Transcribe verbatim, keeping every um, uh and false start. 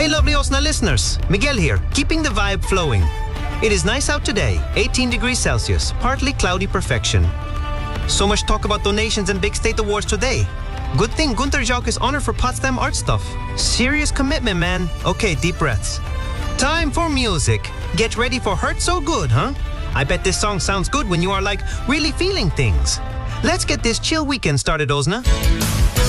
Hey lovely Osna listeners, Miguel here, keeping the vibe flowing. It is nice out today, eighteen degrees Celsius, partly cloudy perfection. So much talk about donations and big state awards today. Good thing Gunther Jauch is honored for Potsdam art stuff. Serious commitment, man. Okay, deep breaths. Time for music. Get ready for Hurt So Good, huh? I bet this song sounds good when you are like really feeling things. Let's get this chill weekend started, Osna.